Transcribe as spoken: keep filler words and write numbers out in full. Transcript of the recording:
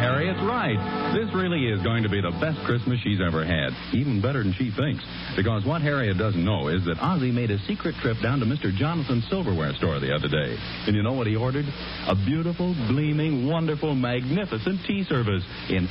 Harriet's right. This really is going to be the best Christmas she's ever had. Even better than she thinks. Because what Harriet doesn't know is that Ozzie made a secret trip down to Mister Jonathan's silverware store the other day. And you know what he ordered? A beautiful, gleaming, wonderful, magnificent tea service in